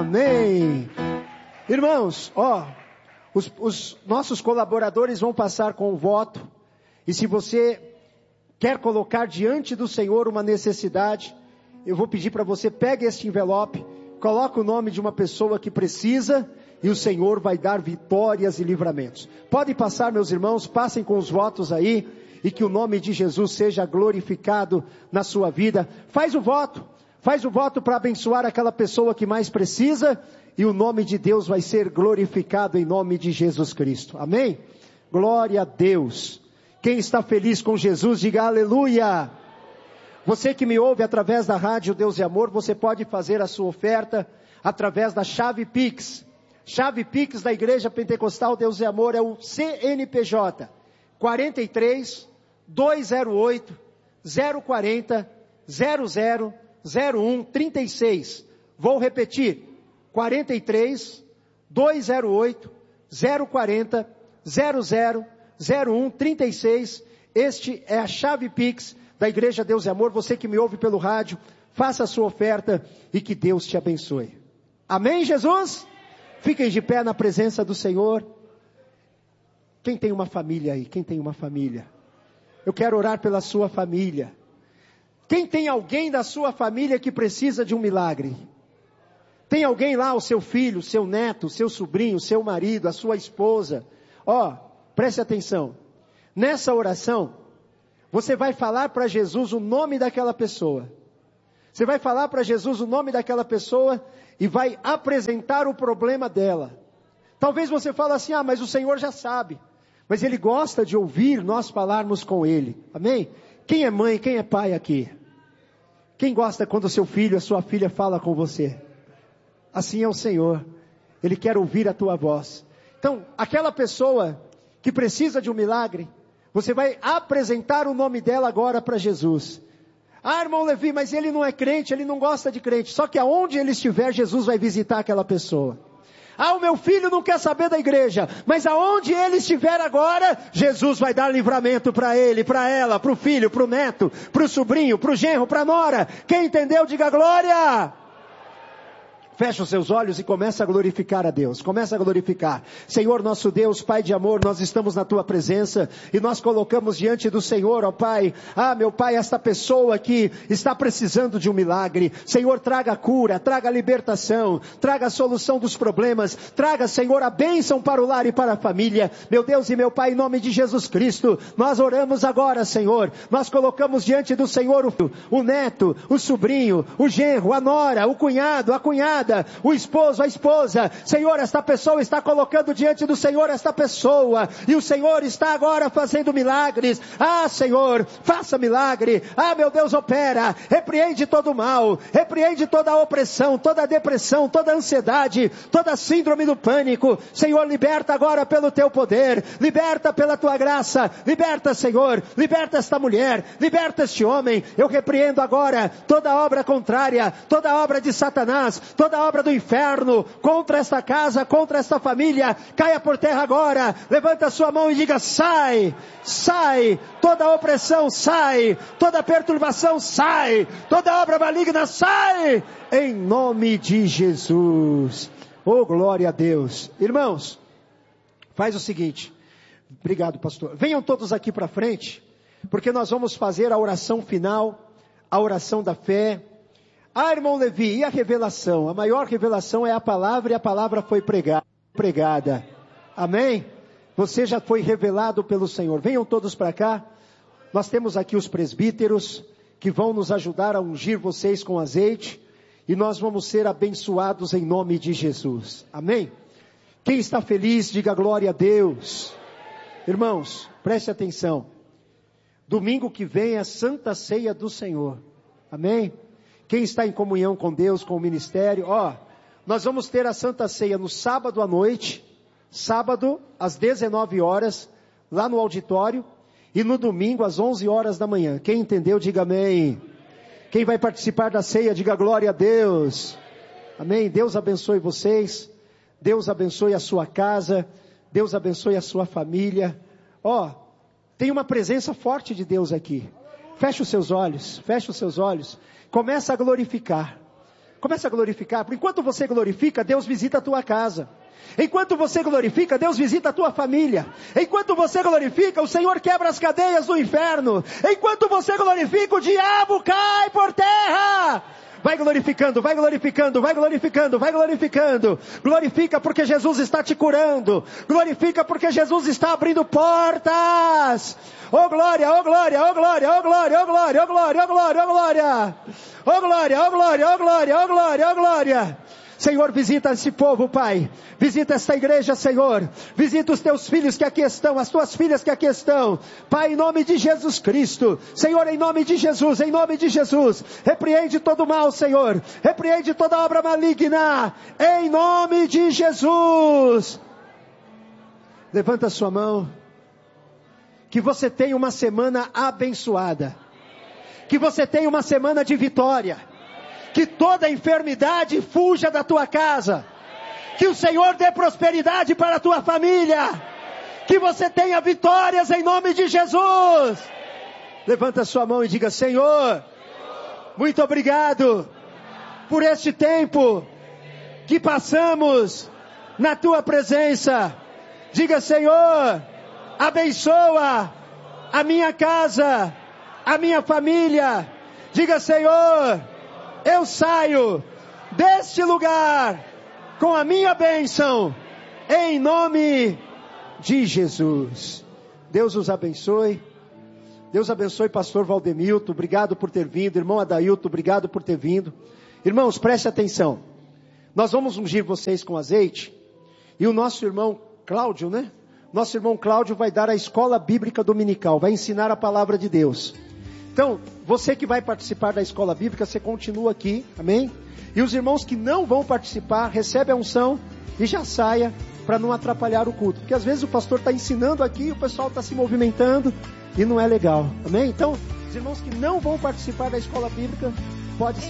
Amém. Irmãos, os nossos colaboradores vão passar com o voto. E se você quer colocar diante do Senhor uma necessidade, eu vou pedir para você, pegue este envelope, coloque o nome de uma pessoa que precisa, e o Senhor vai dar vitórias e livramentos. Podem passar, meus irmãos, passem com os votos aí, e que o nome de Jesus seja glorificado na sua vida. Faz o voto para abençoar aquela pessoa que mais precisa, e o nome de Deus vai ser glorificado em nome de Jesus Cristo. Amém? Glória a Deus. Quem está feliz com Jesus, diga aleluia. Você que me ouve através da rádio Deus e Amor, você pode fazer a sua oferta através da chave Pix. Chave Pix da Igreja Pentecostal Deus e Amor é o CNPJ 43 208 040 0001 36. Vou repetir, 43 208 040 0001 36. Este é a chave Pix da Igreja Deus e Amor. Você que me ouve pelo rádio, faça a sua oferta e que Deus te abençoe. Amém, Jesus? Fiquem de pé na presença do Senhor. Quem tem uma família aí? Quem tem uma família? Eu quero orar pela sua família. Quem tem alguém da sua família que precisa de um milagre? Tem alguém lá, o seu filho, o seu neto, o seu sobrinho, o seu marido, a sua esposa? Preste atenção. Nessa oração, você vai falar para Jesus o nome daquela pessoa. Você vai falar para Jesus o nome daquela pessoa e vai apresentar o problema dela. Talvez você fale assim, mas o Senhor já sabe. Mas Ele gosta de ouvir nós falarmos com Ele. Amém? Quem é mãe, quem é pai aqui? Quem gosta quando o seu filho, a sua filha fala com você? Assim é o Senhor. Ele quer ouvir a tua voz. Então, aquela pessoa que precisa de um milagre, você vai apresentar o nome dela agora para Jesus. Irmão Levi, mas ele não é crente, ele não gosta de crente. Só que aonde ele estiver, Jesus vai visitar aquela pessoa. O meu filho não quer saber da igreja, mas aonde ele estiver agora, Jesus vai dar livramento para ele, para ela, para o filho, para o neto, para o sobrinho, para o genro, para a nora. Quem entendeu, diga glória! Fecha os seus olhos e começa a glorificar a Deus. Começa a glorificar. Senhor nosso Deus, Pai de amor, nós estamos na Tua presença e nós colocamos diante do Senhor, ó Pai. Meu Pai, esta pessoa que está precisando de um milagre. Senhor, traga cura, traga libertação, traga a solução dos problemas. Traga, Senhor, a bênção para o lar e para a família. Meu Deus e meu Pai, em nome de Jesus Cristo, nós oramos agora, Senhor. Nós colocamos diante do Senhor o neto, o sobrinho, o genro, a nora, o cunhado, a cunhada, o esposo, a esposa. Senhor, esta pessoa está colocando diante do Senhor esta pessoa, e o Senhor está agora fazendo milagres. Senhor, faça milagre. Meu Deus, opera, repreende todo o mal, repreende toda a opressão, toda a depressão, toda a ansiedade, toda a síndrome do pânico. Senhor, liberta agora pelo teu poder, liberta pela tua graça, liberta, Senhor, liberta esta mulher, liberta este homem. Eu repreendo agora toda obra contrária, toda obra de Satanás, toda obra do inferno, contra esta casa, contra esta família, caia por terra agora. Levanta a sua mão e diga: sai, sai, toda opressão sai, toda perturbação sai, toda obra maligna sai, em nome de Jesus. Glória a Deus. Irmãos, faz o seguinte, obrigado pastor, venham todos aqui para frente, porque nós vamos fazer a oração final, a oração da fé. Irmão Levi, e a revelação? A maior revelação é a palavra, e a palavra foi pregada. Amém? Você já foi revelado pelo Senhor. Venham todos para cá. Nós temos aqui os presbíteros que vão nos ajudar a ungir vocês com azeite, e nós vamos ser abençoados em nome de Jesus. Amém? Quem está feliz, diga glória a Deus. Irmãos, preste atenção. Domingo que vem é a Santa Ceia do Senhor. Amém? Quem está em comunhão com Deus, com o ministério, nós vamos ter a Santa Ceia no sábado à noite, sábado às 19 horas, lá no auditório, e no domingo às 11 horas da manhã. Quem entendeu, diga amém. Quem vai participar da ceia, diga glória a Deus. Amém. Deus abençoe vocês, Deus abençoe a sua casa, Deus abençoe a sua família. Tem uma presença forte de Deus aqui. Feche os seus olhos, feche os seus olhos. Começa a glorificar. Comece a glorificar. Enquanto você glorifica, Deus visita a tua casa. Enquanto você glorifica, Deus visita a tua família. Enquanto você glorifica, o Senhor quebra as cadeias do inferno. Enquanto você glorifica, o diabo cai por terra. Vai glorificando, vai glorificando, vai glorificando, vai glorificando. Glorifica porque Jesus está te curando. Glorifica porque Jesus está abrindo portas. Oh glória, oh glória, oh glória, oh glória, oh glória, oh glória, oh glória, oh glória. Oh glória, oh glória, oh glória, oh glória, oh glória. Senhor, visita esse povo, Pai. Visita esta igreja, Senhor. Visita os teus filhos que aqui estão, as tuas filhas que aqui estão. Pai, em nome de Jesus Cristo. Senhor, em nome de Jesus, em nome de Jesus. Repreende todo mal, Senhor. Repreende toda obra maligna. Em nome de Jesus. Levanta a sua mão. Que você tenha uma semana abençoada. Que você tenha uma semana de vitória. Que toda enfermidade fuja da tua casa. Que o Senhor dê prosperidade para a tua família. Que você tenha vitórias em nome de Jesus. Levanta a sua mão e diga: Senhor, muito obrigado por este tempo que passamos na tua presença. Diga: Senhor, abençoa a minha casa, a minha família. Diga: Senhor, eu saio deste lugar com a minha bênção, em nome de Jesus. Deus os abençoe. Deus abençoe pastor Valdemilton, obrigado por ter vindo. Irmão Adailton, obrigado por ter vindo. Irmãos, preste atenção. Nós vamos ungir vocês com azeite. E o nosso irmão Cláudio, né? Nosso irmão Cláudio vai dar a escola bíblica dominical, vai ensinar a palavra de Deus. Então, você que vai participar da escola bíblica, você continua aqui, amém? E os irmãos que não vão participar, recebe a unção e já saia para não atrapalhar o culto. Porque às vezes o pastor está ensinando aqui, o pessoal está se movimentando e não é legal, amém? Então, os irmãos que não vão participar da escola bíblica, pode ser.